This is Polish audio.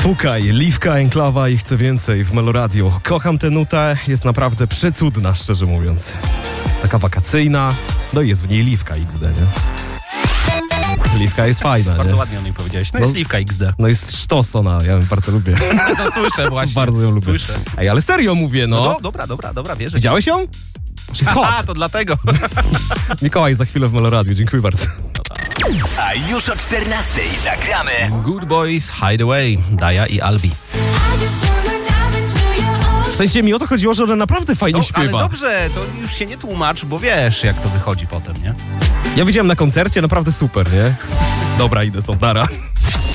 Fukaj, Liwka, Enklawa i chcę więcej w Meloradio. Kocham tę nutę, jest naprawdę przecudna, szczerze mówiąc. Taka wakacyjna, no i jest w niej Liwka XD, nie? Liwka jest fajna, Bardzo nie? ładnie o niej powiedziałeś. No jest Liwka XD. No jest sztos ona, ja ją bardzo lubię. To słyszę właśnie. Bardzo ją lubię. Słyszę. Ej, ale serio mówię, no. No dobra, wierzę. Widziałeś ją? She's hot. Aha, to dlatego. Mikołaj za chwilę w Meloradiu, dziękuję bardzo. A już o 14:00 zagramy Good Boys Hideaway, Daja i Albi. W sensie mi o to chodziło, że ona naprawdę fajnie No, śpiewa. ale dobrze, to już się nie tłumacz, bo wiesz, jak to wychodzi potem, nie? Ja widziałem na koncercie, naprawdę super, nie? Dobra, idę stąd, nara.